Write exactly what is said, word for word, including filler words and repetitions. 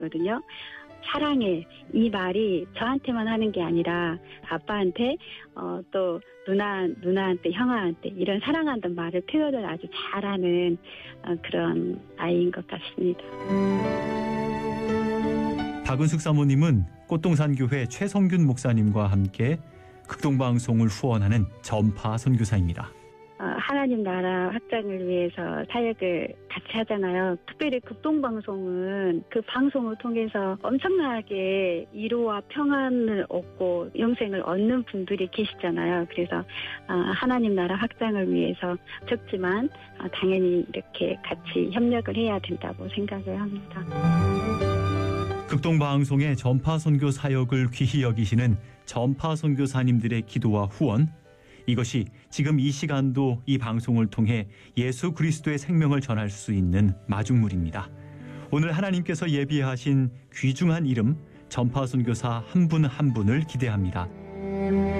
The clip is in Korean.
거든요. 사랑해 이 말이 저한테만 하는 게 아니라 아빠한테 어, 또 누나 누나한테 형아한테 이런 사랑한다는 말을 표현을 아주 잘하는 어, 그런 아이인 것 같습니다. 박은숙 사모님은 꽃동산교회 최성균 목사님과 함께 극동방송을 후원하는 전파 선교사입니다. 하나님 나라 확장을 위해서 사역을 같이 하잖아요. 특별히 극동방송은 그 방송을 통해서 엄청나게 위로와 평안을 얻고 영생을 얻는 분들이 계시잖아요. 그래서 하나님 나라 확장을 위해서 적지만 당연히 이렇게 같이 협력을 해야 된다고 생각을 합니다. 극동방송의 전파선교 사역을 귀히 여기시는 전파선교사님들의 기도와 후원, 이것이 지금 이 시간도 이 방송을 통해 예수 그리스도의 생명을 전할 수 있는 마중물입니다. 오늘 하나님께서 예비하신 귀중한 이름 전파선교사 한 분 한 분을 기대합니다.